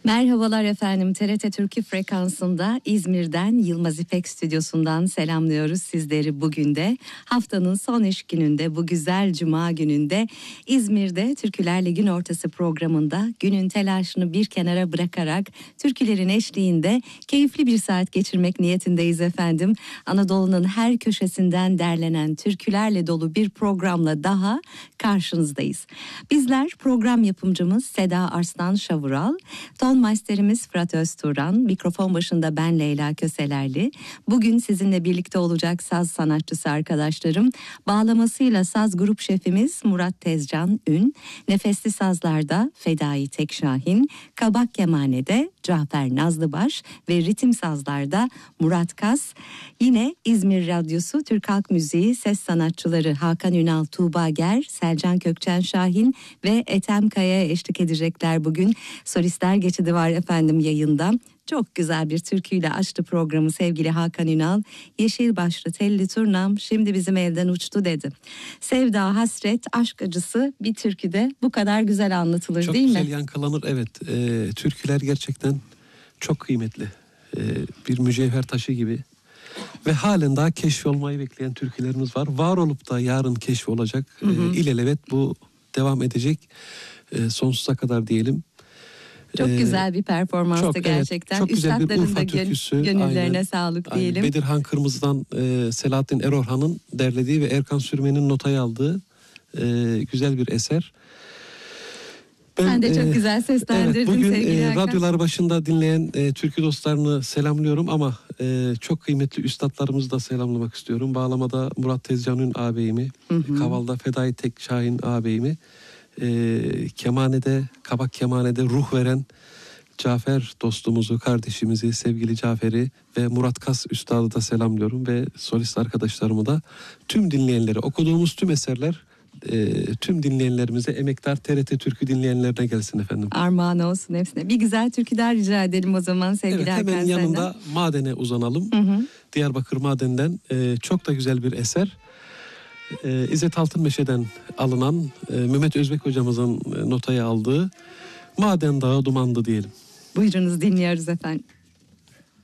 Merhabalar efendim, TRT Türkiye frekansında İzmir'den Yılmaz İpek stüdyosundan selamlıyoruz sizleri bugün de. Haftanın son iş gününde, bu güzel cuma gününde İzmir'de Türkülerle Gün Ortası programında günün telaşını bir kenara bırakarak türkülerin eşliğinde keyifli bir saat geçirmek niyetindeyiz efendim. Anadolu'nun her köşesinden derlenen türkülerle dolu bir programla daha karşınızdayız. Bizler program yapımcımız Seda Arslan Şavural, ton masterimiz Fırat Özturan, mikrofon başında ben Leyla Köselerli. Bugün sizinle birlikte olacak saz sanatçısı arkadaşlarım, bağlamasıyla saz grup şefimiz Murat Tezcan Ün, nefesli sazlarda Fedai Tekşahin, kabak kemanede Cafer Nazlıbaş ve ritim sazlarda Murat Kas. Yine İzmir Radyosu Türk Halk Müziği ses sanatçıları Hakan Ünal, Tuğba Ger, Selcan Kökçen Şahin ve Ethem Kaya'ya eşlik edecekler bugün. Solistler geçidi var efendim yayında. Çok güzel bir türküyle açtı programı sevgili Hakan Ünal. Yeşil başlı telli turnam şimdi bizim evden uçtu dedi. Sevda, hasret, aşk acısı bir türküde bu kadar güzel anlatılır çok değil mi? Çok güzel yankılanır, evet. Türküler gerçekten çok kıymetli. Bir mücevher taşı gibi. Ve halen daha keşfolmayı bekleyen türkülerimiz var. Var olup da yarın keşfi olacak. İlelebet bu devam edecek. Sonsuza kadar diyelim. Çok güzel bir performanstı gerçekten. Evet, çok güzel bir Üstadların Urfa da türküsü. gönüllerine sağlık diyelim. Bedirhan Kırmızı'dan Selahattin Erorhan'ın derlediği ve Erkan Sürmen'in notayı aldığı güzel bir eser. Sen de çok güzel seslendirdin, evet, bugün, sevgili Hakan. Radyolar başında dinleyen türkü dostlarını selamlıyorum ama çok kıymetli üstadlarımızı da selamlamak istiyorum. Bağlamada Murat Tezcan'ın ağabeyimi, Kaval'da Fedai Tekşahin ağabeyimi, kemanede, kabak kemanede ruh veren Cafer dostumuzu, kardeşimizi, sevgili Cafer'i ve Murat Kas üstadı da selamlıyorum ve solist arkadaşlarımı da, tüm dinleyenlere, okuduğumuz tüm eserler tüm dinleyenlerimize, emektar TRT Türkü dinleyenlerine gelsin efendim. Armağan olsun hepsine. Bir güzel türkü daha rica edelim o zaman sevgili Hakan hemen senden. yanında Maden'e uzanalım. Diyarbakır Maden'den çok da güzel bir eser. İzzet Altınmeşe'den alınan, Mehmet Özbek hocamızın notayı aldığı Maden Dağı Dumandı diyelim. Buyurunuz, dinliyoruz efendim.